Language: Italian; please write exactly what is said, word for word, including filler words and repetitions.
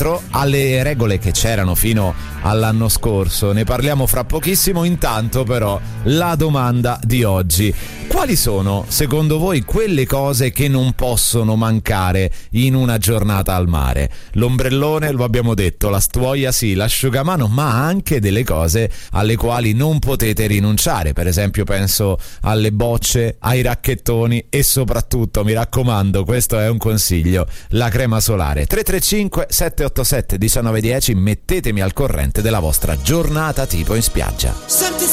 indietro alle regole che c'erano fino all'anno scorso. Ne parliamo fra pochissimo. Intanto però la domanda di oggi: quali sono secondo voi quelle cose che non possono mancare in una giornata al mare? L'ombrellone, lo abbiamo detto, la stuoia sì, l'asciugamano, ma anche delle cose alle quali non potete rinunciare. Per esempio penso alle bocce, ai racchettoni e soprattutto, mi raccomando, questo è un consiglio, la crema solare. Tre tre cinque sette otto sette uno nove uno zero, mettetemi al corrente della vostra giornata tipo in spiaggia.